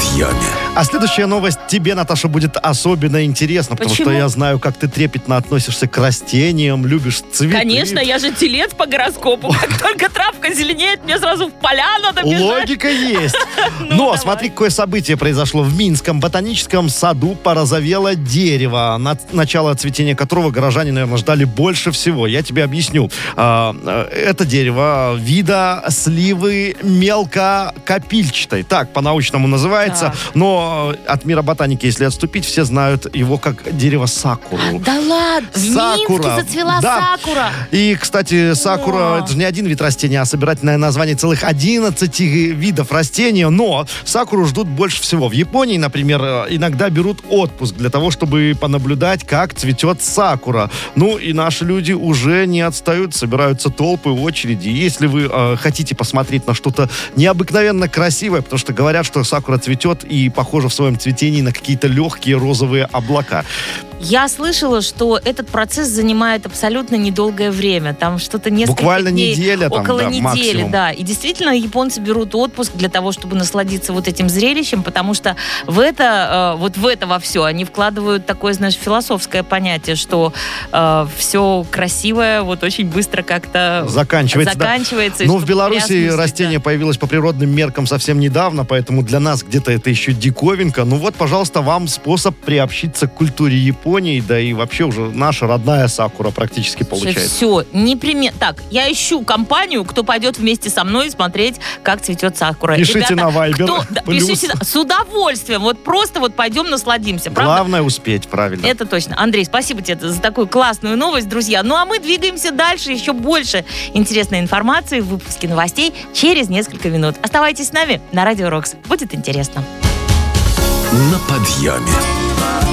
подъеме. А следующая новость тебе, Наташа, будет особенно интересна, потому Почему? что я знаю, как ты трепетно относишься к растениям, любишь цветы. Конечно, я же телец по гороскопу. Как только травка зеленеет, мне сразу в поля надо бежать. Логика есть. Ну, Но давай. смотри, какое событие произошло. В Минском ботаническом саду порозовело дерево, начало цветения которого горожане, наверное, ждали больше всего. Я тебе объясню. Это дерево вида сливы мелкокопильчатой. Так по-научному называется. Так. Но от мира ботаники, если отступить, все знают его как дерево сакуру. Да ладно, в Минске зацвела Да. сакура. И, кстати, сакура, О. это же не один вид растения, а собирательное название целых 11 видов растения. Но сакуру ждут больше всего. В Японии, например, иногда берут отпуск для того, чтобы понаблюдать, как цветет сакура. Ну, и наши люди уже не отстают, собираются толпы, очереди. Если вы хотите посмотреть на что-то необыкновенно красивое, потому что говорят, что сакура цветет и похожа в своем цветении на какие-то легкие розовые облака. Я слышала, что этот процесс занимает абсолютно недолгое время. Там что-то несколько Буквально дней, неделя там, около да, недели, максимум. да. И действительно, японцы берут отпуск для того, чтобы насладиться вот этим зрелищем, потому что в это во все они вкладывают такое, знаешь, философское понятие, что все красивое вот очень быстро как-то Заканчивается. и Но в чтобы Беларуси приосмыслить, растение появилось по природным меркам совсем недавно, поэтому для нас где-то это еще диковинка. Ну вот, пожалуйста, вам способ приобщиться к культуре Японии, да и вообще уже наша родная сакура практически получается. Все, непременно. Так, я ищу компанию, кто пойдет вместе со мной смотреть, как цветет сакура. Пишите на Viber. Пишите с удовольствием. Вот просто вот пойдем насладимся. Правда? Главное успеть, правильно. Это точно. Андрей, спасибо тебе за такую классную новость, друзья. Ну а мы двигаемся дальше. Еще больше интересной информации в выпуске новостей через несколько минут. Оставайтесь с нами на Радио Рокс. Будет интересно. На подъеме.